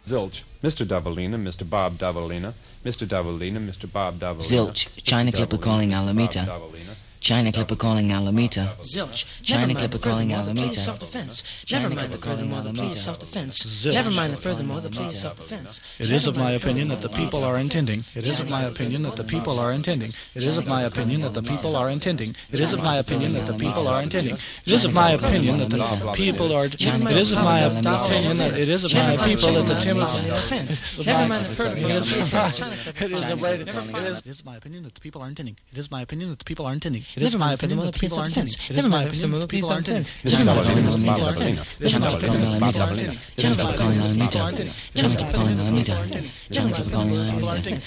Zilch, Mr. Davalina, Mr. Bob Davalina, Mr. Davalina, Mr. Bob Davalina. Zilch, China Clipper calling Alameda. China Clipper calling Alameda. Zilch, China Clipper calling Alameda. Self-defense. Never mind the furthermore, the plea is self-defense. Never mind the furthermore, the plea is self-defense. It is of my opinion that the people are intending. It is of my opinion that the people are intending. It is of my opinion that the people are intending. It is of my opinion that the people are intending. It is of my opinion that the people are. It is of my opinion that it is of my people that the Timothy. Never mind the furthermore, the plea is It is my opinion that the people are intending. It is my opinion that the people are intending. It is Never my mind the opinion furthermore, that the the plea is people are intending. self-defense. It is Never my mind the opinion furthermore, that the the plea is people are intending. self-defense. It is Never my mind the opinion that furthermore, the the people plea are is intending. self-defense. China Clipper calling Alameda. China Clipper calling Alameda. China Clipper calling Alameda.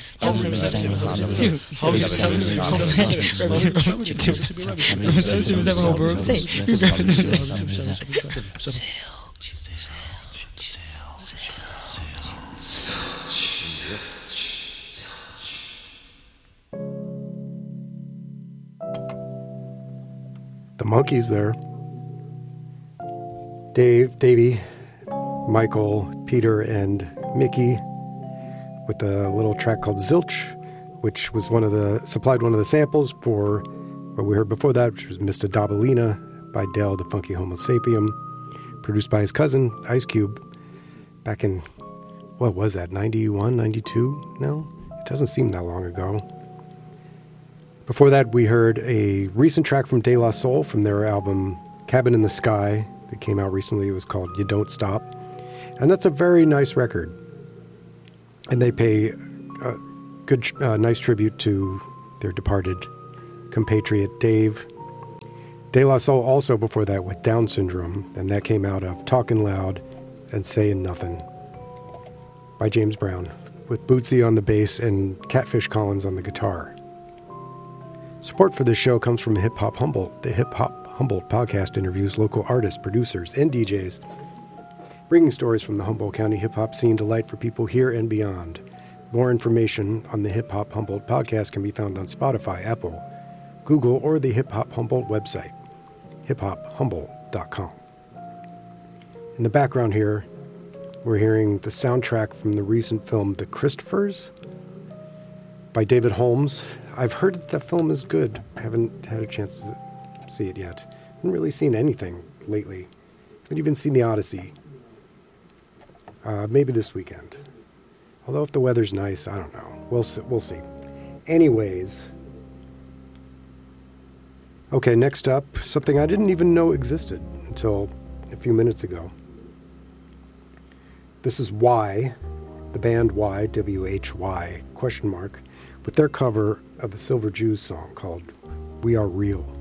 The Monkees there. Dave, Davey, Michael, Peter, and Mickey with a little track called Zilch, which was supplied one of the samples for what we heard before that, which was Mr. Dabalina by Del the Funky Homo Sapien, produced by his cousin, Ice Cube, back in, what was that, 91, 92? No? It doesn't seem that long ago. Before that, we heard a recent track from De La Soul from their album Cabin in the Sky that came out recently. It was called You Don't Stop. And that's a very nice record. And they pay a good, nice tribute to their departed compatriot Dave. De La Soul also before that with Down Syndrome, and that came out of Talkin' Loud and Sayin' Nothin' by James Brown, with Bootsy on the bass and Catfish Collins on the guitar. Support for this show comes from Hip Hop Humboldt. The Hip Hop Humboldt podcast interviews local artists, producers, and DJs, bringing stories from the Humboldt County hip-hop scene to light for people here and beyond. More information on the Hip Hop Humboldt podcast can be found on Spotify, Apple, Google, or the Hip Hop Humboldt website, hiphophumboldt.com. In the background here, we're hearing the soundtrack from the recent film The Christophers by David Holmes. I've heard that the film is good. I haven't had a chance to see it yet. Haven't really seen anything lately. Haven't even seen The Odyssey. Maybe this weekend. Although if the weather's nice, I don't know. We'll see. Anyways. Okay, next up, something I didn't even know existed until a few minutes ago. This is Y, the band Y, W-H-Y, question mark, with their cover of a Silver Jews song called We Are Real.